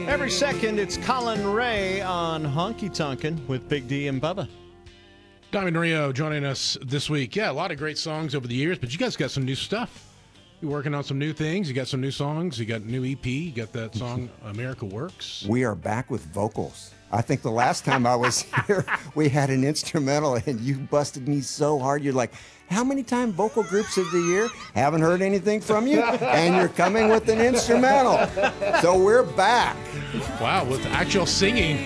Every second, it's Colin Ray on Honky Tonkin' with Big D and Bubba. Diamond Rio joining us this week. Yeah, a lot of great songs over the years, but you guys got some new stuff. You're working on some new things. You got some new songs. You got a new EP. You got that song, America Works. We are back with vocals. I think the last time I was here, we had an instrumental, and you busted me so hard. You're like, how many time vocal groups of the year? Haven't heard anything from you, and you're coming with an instrumental. So we're back. Wow, with actual singing.